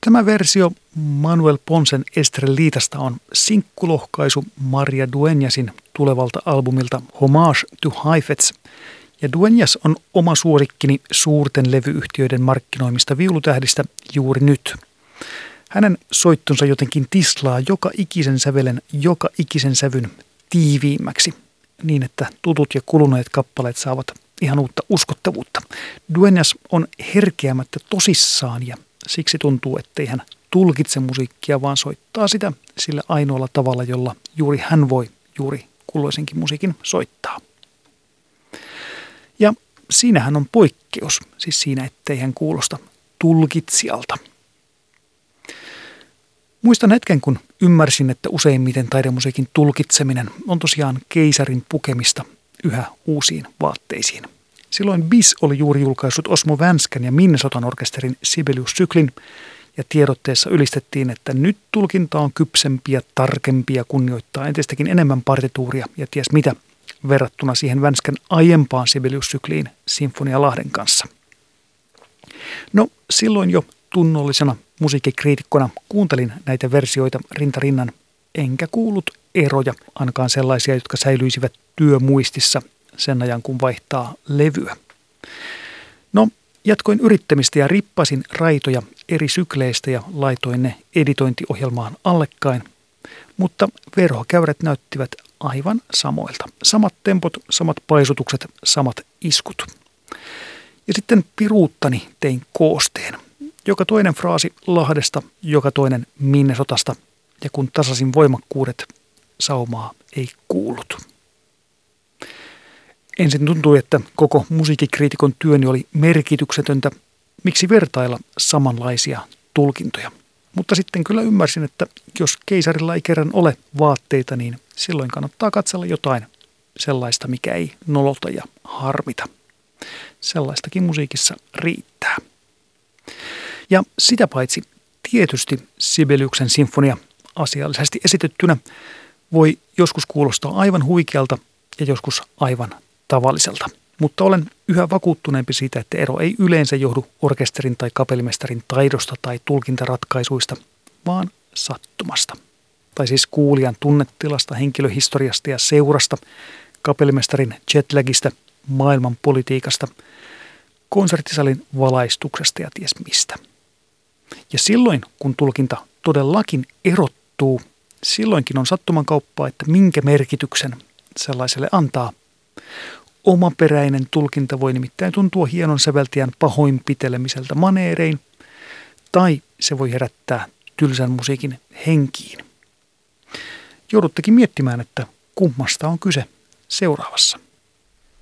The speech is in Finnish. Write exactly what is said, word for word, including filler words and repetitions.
Tämä versio Manuel Ponsen Estrellitasta on sinkkulohkaisu Maria Dueñasin tulevalta albumilta Homage to Heifetz. Ja Dueñas on oma suosikkini suurten levyyhtiöiden markkinoimista viulutähdistä juuri nyt. Hänen soittonsa jotenkin tislaa joka ikisen sävelen, joka ikisen sävyn tiiviimmäksi, niin että tutut ja kuluneet kappaleet saavat ihan uutta uskottavuutta. Dueñas on herkeämättä tosissaan ja siksi tuntuu, ettei hän tulkitse musiikkia, vaan soittaa sitä sillä ainoalla tavalla, jolla juuri hän voi juuri kulloisenkin musiikin soittaa. Ja siinähän on poikkeus, siis siinä, ettei hän kuulosta tulkitsijalta. Muistan hetken, kun ymmärsin, että useimmiten taidemusiikin tulkitseminen on tosiaan keisarin pukemista yhä uusiin vaatteisiin. Silloin Bis oli juuri julkaissut Osmo Vänskän ja Minnesotan orkesterin Sibelius-syklin, ja tiedotteessa ylistettiin, että nyt tulkinta on kypsempi ja tarkempi ja kunnioittaa entistäkin enemmän partituuria ja ties mitä verrattuna siihen Vänskän aiempaan Sibelius-sykliin Sinfonia Lahden kanssa. No silloin jo tunnollisena musiikkikriitikkona kuuntelin näitä versioita rintarinnan, enkä kuullut eroja, ainakaan sellaisia, jotka säilyisivät työmuistissa sen ajan, kun vaihtaa levyä. No, jatkoin yrittämistä ja rippasin raitoja eri sykleistä ja laitoin ne editointiohjelmaan allekkain, mutta verhokäyrät näyttivät aivan samoilta. Samat tempot, samat paisutukset, samat iskut. Ja sitten piruuttani tein koosteen. Joka toinen fraasi Lahdesta, joka toinen Minnesotasta, ja kun tasasin voimakkuudet, saumaa ei kuullut. Ensin tuntui, että koko musiikkikriitikon työni oli merkityksetöntä. Miksi vertailla samanlaisia tulkintoja? Mutta sitten kyllä ymmärsin, että jos keisarilla ei kerran ole vaatteita, niin silloin kannattaa katsella jotain sellaista, mikä ei nolota ja harmita. Sellaistakin musiikissa riittää. Ja sitä paitsi tietysti Sibeliuksen sinfonia asiallisesti esitettynä voi joskus kuulostaa aivan huikealta ja joskus aivan tavalliselta. Mutta olen yhä vakuuttuneempi siitä, että ero ei yleensä johdu orkesterin tai kapellimestarin taidosta tai tulkintaratkaisuista, vaan sattumasta. Tai siis kuulijan tunnetilasta, henkilöhistoriasta ja seurasta, kapellimestarin jetlagista, maailman politiikasta, konserttisalin valaistuksesta ja ties mistä. Ja silloin, kun tulkinta todellakin erottuu, silloinkin on sattuman kauppaa, että minkä merkityksen sellaiselle antaa. Omaperäinen tulkinta voi nimittäin tuntua hienon säveltäjän pahoinpitelemiseltä maneerein, tai se voi herättää tylsän musiikin henkiin. Jouduttekin miettimään, että kummasta on kyse seuraavassa.